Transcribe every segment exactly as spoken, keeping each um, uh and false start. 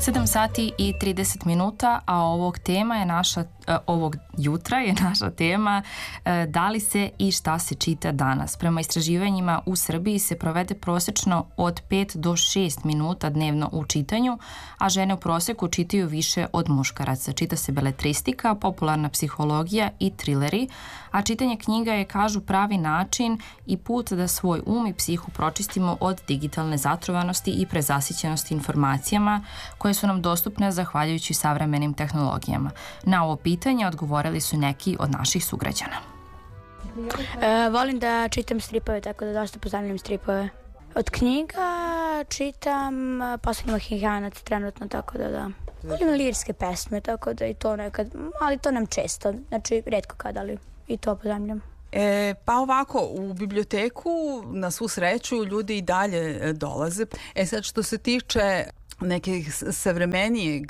sedam sati i trideset minuta, a ovog tema je naša, ovog jutra je naša tema da li se i šta se čita danas. Prema istraživanjima u Srbiji se provede prosečno od pet do šest minuta dnevno u čitanju, a žene u proseku čitaju više od muškaraca. Čita se beletristika, popularna psihologija i trileri, a čitanje knjiga je, kažu, pravi način i put da svoj um i psihu pročistimo od digitalne zatrovanosti i prezasićenosti informacijama koje su nam dostupne zahvaljujući savremenim tehnologijama. Na ovo pitanje odgovorili su neki od naših sugrađana. E, volim da čitam stripove, tako da dosta poznavljam stripove. Od knjiga čitam Poslednji Mohikanac trenutno, tako da da. Volim lirske pesme, tako da i to nekad, ali to nam često, znači retko kad, ali i to poznavljam. E, pa ovako, u biblioteku na svu sreću ljudi i dalje dolaze. E sad, što se tiče nekih savremenijeg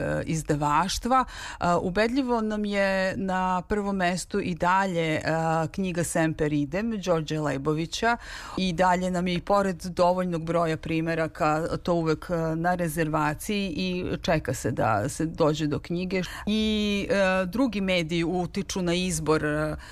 izdavaštva, ubedljivo nam je na prvom mestu i dalje knjiga Semper Idem Đorđe Lejbovića, i dalje nam je i pored dovoljnog broja primeraka to uvek na rezervaciji i čeka se da se dođe do knjige. I drugi mediji utiču na izbor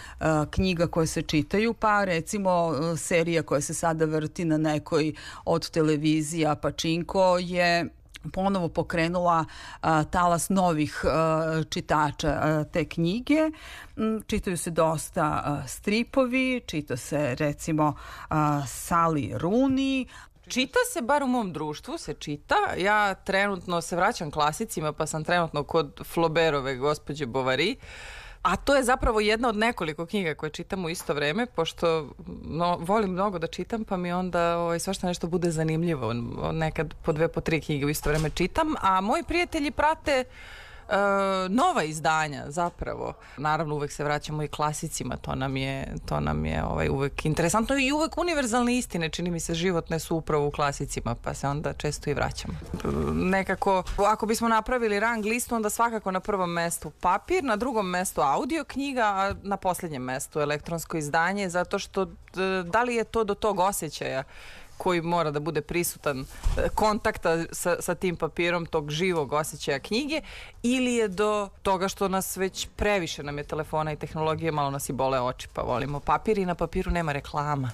knjiga koje se čitaju, pa recimo serija koja se sada vrti na nekoj od televizija, Pačinko, je ponovo pokrenula a, talas novih a, čitača a, te knjige. M, čitaju se dosta a, stripovi, čita se recimo a, Sally Rooney. Čita se, bar u mom društvu se čita. Ja trenutno se vraćam klasicima, pa sam trenutno kod Flaubertove gospođe Bovary. A to je zapravo jedna od nekoliko knjiga koje čitam u isto vreme, pošto no, volim mnogo da čitam, pa mi onda ovaj, svašta nešto bude zanimljivo. Nekad po dve, po tri knjige u isto vreme čitam, a moji prijatelji prate uh, nova izdanja zapravo. Naravno, uvek se vraćamo i klasicima, to nam je, to nam je ovaj, uvek interesantno i uvek univerzalne istine, čini mi se, životne su upravo u klasicima, pa se onda često i vraćamo. Nekako, ako bismo napravili rang listu, onda svakako na prvom mestu papir, na drugom mestu audio knjiga, a na posljednjem mestu elektronsko izdanje, zato što da li je to do tog osjećaja koji mora da bude prisutan, kontakta sa, sa tim papirom, tog živog osjećaja knjige, ili je do toga što nas već previše nam je telefona i tehnologije, malo nas i bole oči, pa volimo papir i na papiru nema reklama.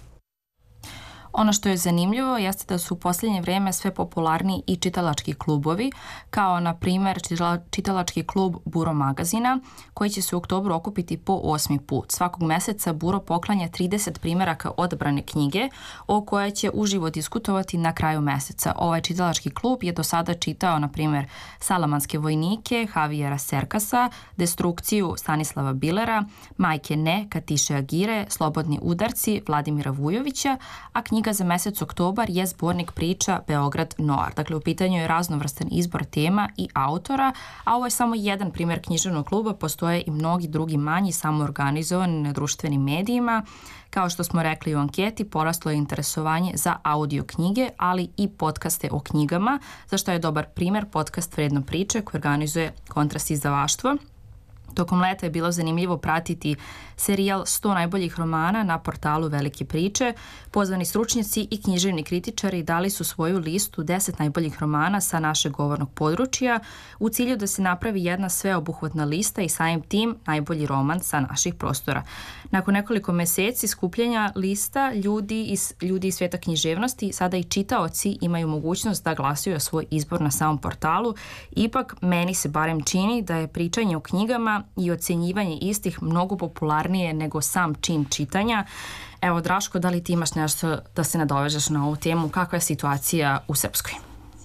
Ono što je zanimljivo jeste da su u posljednje vrijeme sve popularniji i čitalački klubovi, kao na primjer čitalački klub Buro magazina, koji će se u oktobru okupiti po osmi put. Svakog meseca Buro poklanja trideset primjeraka odabrane knjige o kojoj će uživo diskutovati na kraju meseca. Ovaj čitalački klub je do sada čitao, na primjer, Salamanske vojnike Javijera Serkasa, Destrukciju Stanislava Bilera, Majke ne Katiše Agire, Slobodni udarci Vladimira Vujovića, a knjiga za mesec oktobar je zbornik priča Beograd Noir. Dakle, u pitanju je raznovrstan izbor tema i autora, a ovo je samo jedan primjer književnog kluba, postoje i mnogi drugi manji samoorganizovani na društvenim medijima. Kao što smo rekli u anketi, poraslo je interesovanje za audio knjige, ali i podcaste o knjigama, za što je dobar primjer podcast Vredno priče koji organizuje Kontrast izdavaštvo. Tokom leta je bilo zanimljivo pratiti serijal sto najboljih romana na portalu Velike priče. Pozvani stručnjaci i književni kritičari dali su svoju listu deset najboljih romana sa našeg govornog područja u cilju da se napravi jedna sveobuhvatna lista i samim tim najbolji roman sa naših prostora. Nakon nekoliko meseci skupljanja lista ljudi iz, ljudi iz svijeta književnosti, sada i čitaoci imaju mogućnost da glasuju svoj izbor na samom portalu. Ipak, meni se barem čini da je pričanje o knjigama i ocjenjivanje istih mnogo popularnije nego sam čin čitanja. Evo, Draško, da li ti imaš nešto da se nadovežeš na ovu temu? Kakva je situacija u Srpskoj?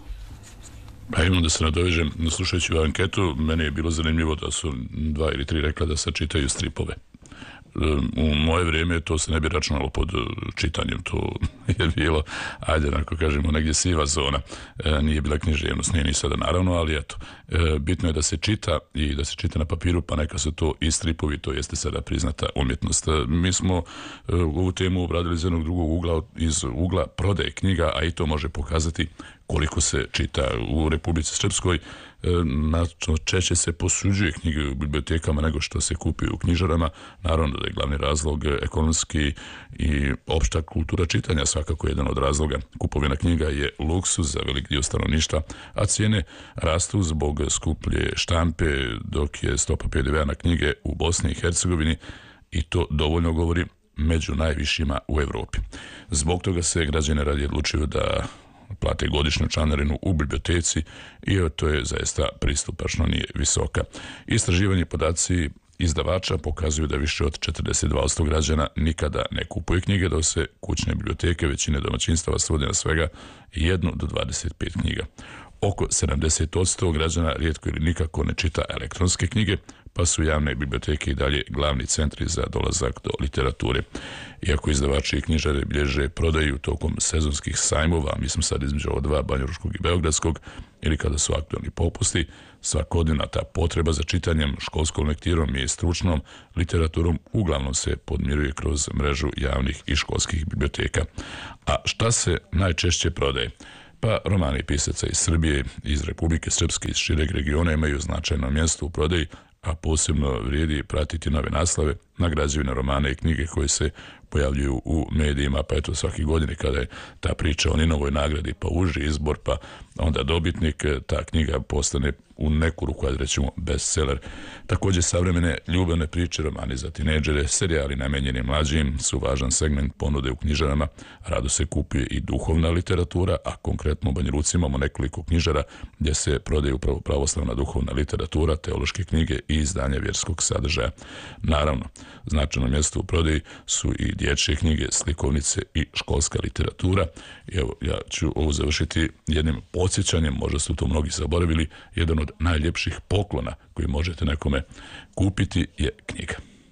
Pa imam da se nadovežem. Slušajući u anketu, meni je bilo zanimljivo da su dva ili tri rekla da se čitaju stripove. U moje vrijeme to se ne bi računalo pod čitanjem, to je bilo, ajde, ako kažemo, negdje siva zona, e, nije bila književnost, nije ni sada naravno, ali eto, e, bitno je da se čita i da se čita na papiru, pa neka su to i stripovi, to jeste sada priznata umjetnost. E, mi smo e, ovu temu obradili iz jednog drugog ugla, iz ugla prodaje knjiga, a i to može pokazati koliko se čita. U Republici Srpskoj češće se posuđuje knjige u bibliotekama nego što se kupi u knjižarama. Naravno da je glavni razlog ekonomski i opšta kultura čitanja, svakako jedan od razloga. Kupovina knjiga je luksuz za velik dio stanovništva, a cijene rastu zbog skuplje štampe, dok je stopa P D V-a na knjige u Bosni i Hercegovini, i to dovoljno govori, među najvišima u Evropi. Zbog toga se građani radije odlučuju da plate godišnju članarinu u biblioteci i to je zaista pristupačno, nije visoka. Istraživanje podaci izdavača pokazuju da više od četrdeset dva posto građana nikada ne kupuje knjige, dok se kućne biblioteke većine domaćinstava svode na svega jednu do dvadeset pet knjiga. Oko sedamdeset posto građana rijetko ili nikako ne čita elektronske knjige, pa su javne biblioteke i dalje glavni centri za dolazak do literature. Iako izdavači i knjižare bilježe prodaju tokom sezonskih sajmova, mi smo sad između ova dva, banjalučkog i beogradskog, ili kada su aktualni popusti, svakodnevna ta potreba za čitanjem, školskom lektirom i stručnom literaturom uglavnom se podmiruje kroz mrežu javnih i školskih biblioteka. A šta se najčešće prodaje? Pa romani pisaca iz Srbije, iz Republike Srpske, iz šireg regiona imaju značajno mjesto u prodaji, a posebno vrijedi pratiti nove naslove na građevine, romane i knjige koje se pojavljuju u medijima, pa eto svake godine kada je ta priča o Ninovoj nagradi, pa uži izbor, pa onda dobitnik, ta knjiga postane u neku ruku, ajde rećemo, bestseller. Također savremene ljubavne priče, romani za tinejdžere, serijali namenjeni mlađim su važan segment ponude u knjižarama. Rado se kupuje i duhovna literatura, a konkretno u Banja Luci imamo nekoliko knjižara gdje se prodaje upravo pravoslavna duhovna literatura, teološke knjige i izdanja vjerskog sadržaja. Naravno, značajno mjesto u prodaji su i dječje knjige, slikovnice i školska literatura. I evo, ja ću ovo završiti jednim podsjećanjem, možda su to mnogi zaboravili, jedan od najljepših poklona koji možete nekome kupiti je knjiga.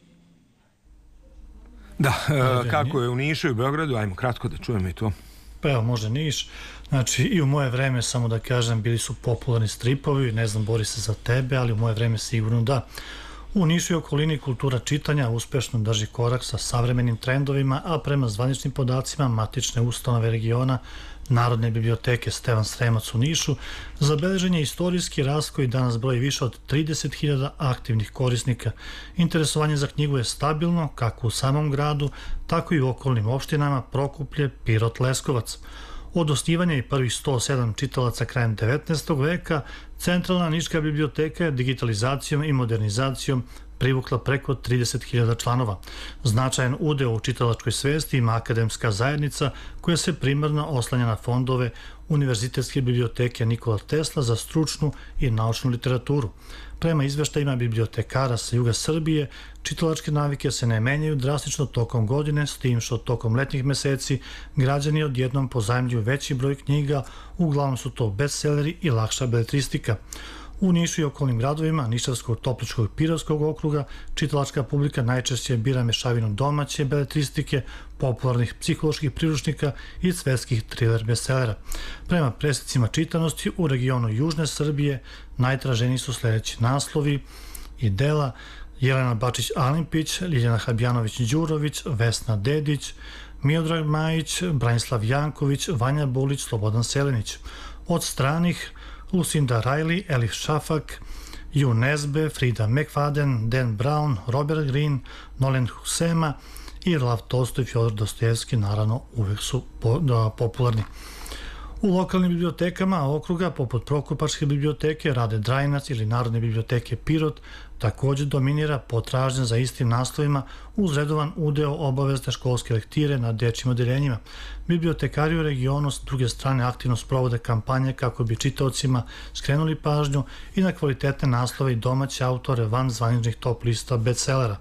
Da, e, kako je u Nišu i u Beogradu, ajmo kratko da čujemo i to. Pa evo, može Niš. Znači, i u moje vreme, samo da kažem, bili su popularni stripovi, ne znam, bori se za tebe, ali u moje vreme sigurno da. U Nišu i okolini kultura čitanja uspešno drži korak sa savremenim trendovima, a prema zvaničnim podacima matične ustanove regiona Narodne biblioteke Stevan Sremac u Nišu zabeležen je istorijski rast koji danas broji više od trideset hiljada aktivnih korisnika. Interesovanje za knjigu je stabilno kako u samom gradu, tako i u okolnim opštinama Prokuplje, Pirot, Leskovac. Od osnivanja i prvih sto sedam čitalaca krajem devetnaestog veka, Centralna niška biblioteka je digitalizacijom i modernizacijom privukla preko trideset hiljada članova. Značajan udeo u čitalačkoj svesti ima akademska zajednica koja se primarno oslanja na fondove Univerzitetske biblioteke Nikola Tesla za stručnu i naučnu literaturu. Prema izveštajima bibliotekara sa juga Srbije, čitalačke navike se ne menjaju drastično tokom godine, s tim što tokom letnjih meseci građani odjednom pozajmljuju veći broj knjiga, uglavnom su to bestselleri i lakša beletristika. U Nišu i okolnim gradovima Nišavskog, Topličkog i Pirotskog okruga čitalačka publika najčešće bira mešavinu domaće beletristike, popularnih psiholoških priručnika i svetskih triler bestsellera. Prema presecima čitanosti u regionu Južne Srbije najtraženiji su sljedeći naslovi i dela: Jelena Bačić-Alimpić, Ljiljana Habjanović-Đurović, Vesna Dedić, Miodrag Majić, Branislav Janković, Vanja Bulić, Slobodan Selenić. Od stranih Lucinda Riley, Elif Shafak, Ju Nesbe, Frida McFadden, Dan Brown, Robert Greene, Nolan Husema i Lav Tolstoj i Fjodor Dostojevski, naravno uvek su po, da, popularni. U lokalnim bibliotekama okruga, poput Prokupačke biblioteke, Rade Drajinac ili Narodne biblioteke Pirot, također dominira potražnja za istim naslovima uz redovan udeo obavezne školske lektire na dječjim odeljenjima. Bibliotekari u regionu s druge strane aktivno sprovode kampanje kako bi čitaocima skrenuli pažnju i na kvalitetne naslove i domaće autore van zvaničnih top lista bestsellera.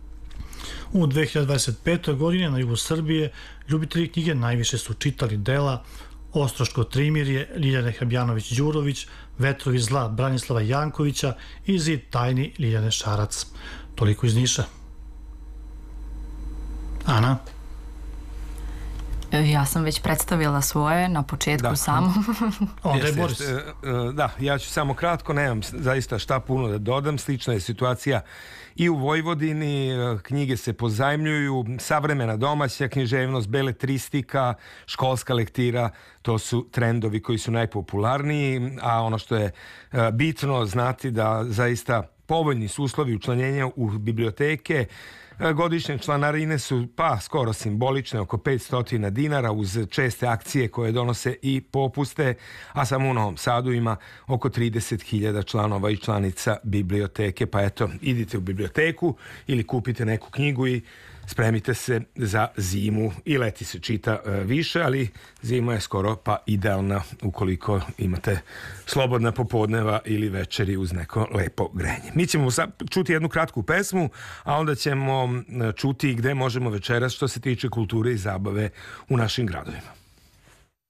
U dve hiljade dvadeset petoj godini na jugu Srbije ljubitelji knjige najviše su čitali dela Ostroško trimirje, Ljiljane Habjanović-Đurović, Vetrovi zla Branislava Jankovića i Zid tajni Ljiljane Šarac. Toliko iz Niša. Ana? Ja sam već predstavila svoje na početku da. samo. Onda je Boris. Da, ja ću samo kratko, nemam zaista šta puno da dodam. Slična je situacija i u Vojvodini, knjige se pozajmljuju, savremena domaća književnost, beletristika, školska lektira, to su trendovi koji su najpopularniji, a ono što je bitno znati da zaista povoljni su uslovi učlanjenja u biblioteke. Godišnje članarine su pa skoro simbolične, oko petsto dinara uz česte akcije koje donose i popuste, a samo u Novom Sadu ima oko trideset hiljada članova i članica biblioteke, pa eto, idite u biblioteku ili kupite neku knjigu i spremite se za zimu. I leti se čita više, ali zima je skoro pa idealna ukoliko imate slobodna popodneva ili večeri uz neko lepo grenje. Mi ćemo sad čuti jednu kratku pesmu, a onda ćemo čuti gde možemo večeras što se tiče kulture i zabave u našim gradovima.